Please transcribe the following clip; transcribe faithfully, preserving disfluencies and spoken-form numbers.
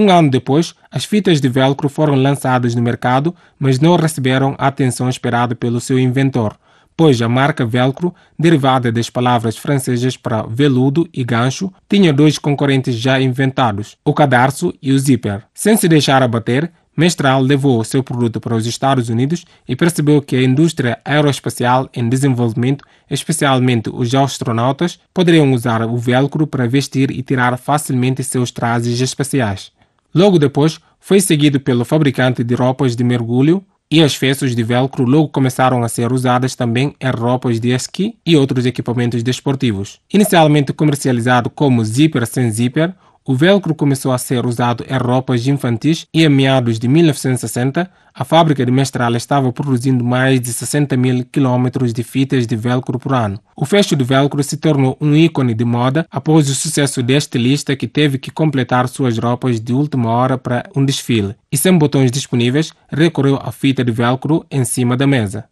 Um ano depois, as fitas de velcro foram lançadas no mercado, mas não receberam a atenção esperada pelo seu inventor, pois a marca velcro, derivada das palavras francesas para veludo e gancho, tinha dois concorrentes já inventados, o cadarço e o zíper. Sem se deixar abater, Mestral levou seu produto para os Estados Unidos e percebeu que a indústria aeroespacial em desenvolvimento, especialmente os astronautas, poderiam usar o velcro para vestir e tirar facilmente seus trajes espaciais. Logo depois, foi seguido pelo fabricante de roupas de mergulho, e as feixes de velcro logo começaram a ser usadas também em roupas de esqui e outros equipamentos desportivos. Inicialmente comercializado como zíper sem zíper, o velcro começou a ser usado em roupas infantis e em meados de mil novecentos e sessenta, a fábrica de Mestral estava produzindo mais de sessenta mil quilômetros de fitas de velcro por ano. O fecho de velcro se tornou um ícone de moda após o sucesso de estilista que teve que completar suas roupas de última hora para um desfile e sem botões disponíveis, recorreu à fita de velcro em cima da mesa.